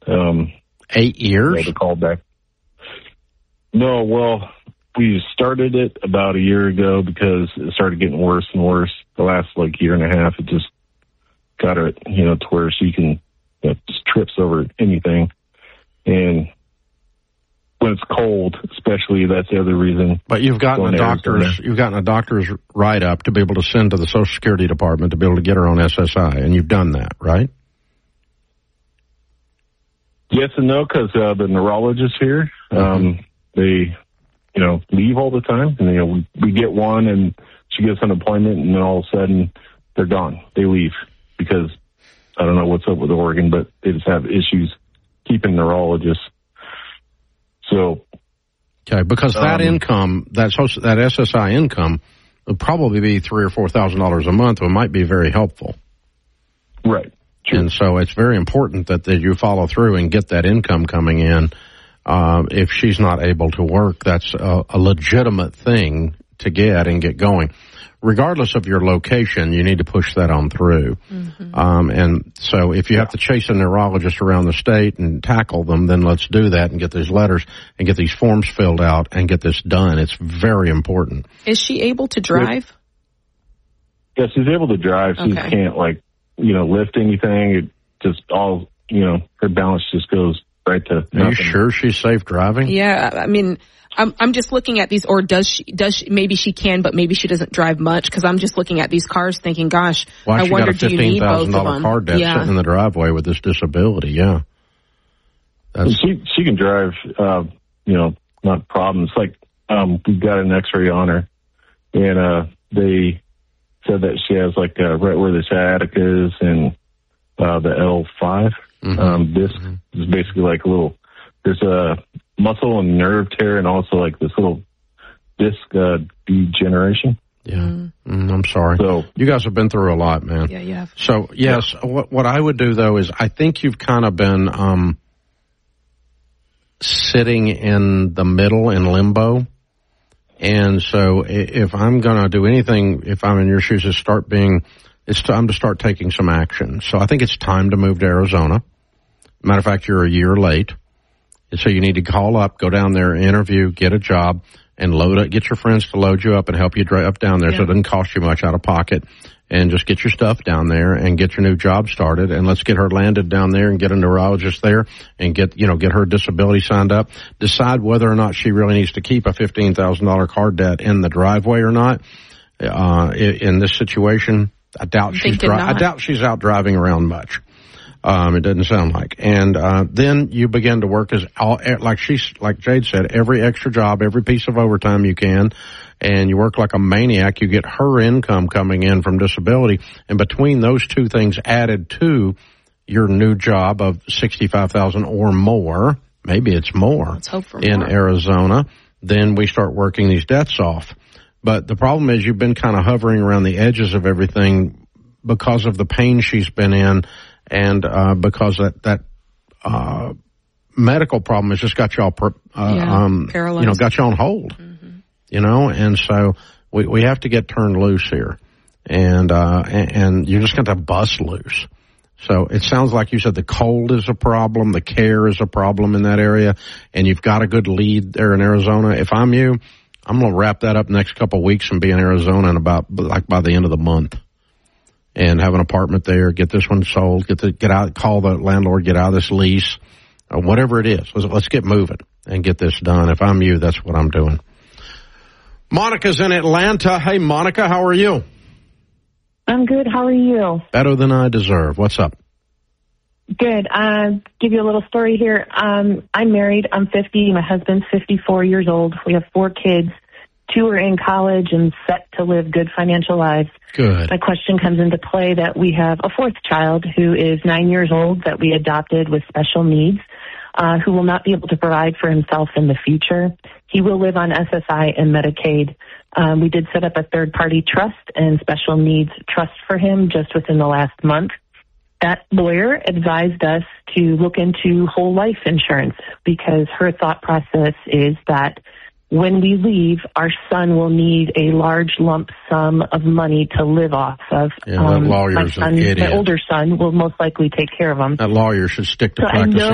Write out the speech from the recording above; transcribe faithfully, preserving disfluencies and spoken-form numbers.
Um, Eight years? You know, the callback. No, well, we started it about a year ago because it started getting worse and worse. The last, like, year and a half, it just got it, you know, to where she can, you know, just trips over anything. And when it's cold, especially, that's the other reason. But you've gotten a doctor's, you've gotten a doctor's write-up to be able to send to the Social Security Department to be able to get her on S S I, and you've done that, right? Yes and no, because uh, the neurologists here, um, mm-hmm. they, you know, leave all the time. And, you know, we, we get one, and she gets an appointment, and then all of a sudden, they're gone. They leave because I don't know what's up with Oregon, but they just have issues keeping neurologists. So, okay, because that um, income, that social, that S S I income, would probably be three or four thousand dollars a month. It might be very helpful, right? True. And so it's very important that, that you follow through and get that income coming in. Um, if she's not able to work, that's a, a legitimate thing to get and get going. Regardless of your location, you need to push that on through. Mm-hmm. Um, and so if you have to chase a neurologist around the state and tackle them, then let's do that and get these letters and get these forms filled out and get this done. It's very important. Is she able to drive? Yes, she's able to drive. She okay. can't, like, you know, lift anything. It just all, you know, her balance just goes right to nothing. Are you sure she's safe driving? Yeah, I mean, I'm I'm just looking at these, or does she, does she, maybe she can, but maybe she doesn't drive much, because I'm just looking at these cars thinking, gosh, well, I wonder, do you need both of them? fifteen thousand dollars car debt yeah. sitting in the driveway with this disability, yeah. That's... She she can drive, uh, you know, not a problem. It's like, um, we got an x-ray on her, and uh, they said that she has, like, uh, right where the sciatica is and uh, the L five mm-hmm. um, disc mm-hmm. is basically like a little, there's a muscle and nerve tear and also like this little disc uh, degeneration. Yeah, mm, I'm sorry. So, you guys have been through a lot, man. Yeah, yeah. So, yes, yeah. what, what I would do, though, is I think you've kind of been um, sitting in the middle in limbo. And so if I'm going to do anything, if I'm in your shoes, is start being, it's time to start taking some action. So I think it's time to move to Arizona. Matter of fact, you're a year late. And so you need to call up, go down there, interview, get a job, and load it, get your friends to load you up and help you drive up down there yeah. so it doesn't cost you much out of pocket. And just get your stuff down there and get your new job started. And let's get her landed down there and get a neurologist there and get, you know, get her disability signed up. Decide whether or not she really needs to keep a fifteen thousand dollars car debt in the driveway or not. Uh, in this situation, I doubt she's, dri- I doubt she's out driving around much. Um, it doesn't sound like. And, uh, then you begin to work as all, like she's, like Jade said, every extra job, every piece of overtime you can. And you work like a maniac, you get her income coming in from disability. And between those two things added to your new job of sixty-five thousand dollars or more, maybe it's more, Let's hope for in more. Arizona, then we start working these debts off. But the problem is you've been kind of hovering around the edges of everything because of the pain she's been in and uh, because that, that uh, medical problem has just got you all, per, uh, yeah, um, paralyzed. you know, got you on hold. Mm-hmm. You know, and so we, we have to get turned loose here. And, uh, and, and you're just going to bust loose. So it sounds like you said the cold is a problem, the care is a problem in that area, and you've got a good lead there in Arizona. If I'm you, I'm going to wrap that up next couple of weeks and be in Arizona in about, like by the end of the month. And have an apartment there, get this one sold, get the, get out, call the landlord, get out of this lease, uh, whatever it is. Let's, let's get moving and get this done. If I'm you, that's what I'm doing. Monica's in Atlanta. Hey, Monica, how are you? I'm good. How are you? Better than I deserve. What's up? Good. Uh, give you a little story here. Um, I'm married. I'm fifty. My husband's fifty-four years old. We have four kids. Two are in college and set to live good financial lives. Good. My question comes into play that we have a fourth child who is nine years old that we adopted with special needs. Uh, who will not be able to provide for himself in the future. He will live on S S I and Medicaid. Um, we did set up a third-party trust and special needs trust for him just within the last month. That lawyer advised us to look into whole life insurance because her thought process is that when we leave, our son will need a large lump sum of money to live off of. Yeah, that um, lawyer's my son, an idiot. My older son will most likely take care of him. That lawyer should stick to so practicing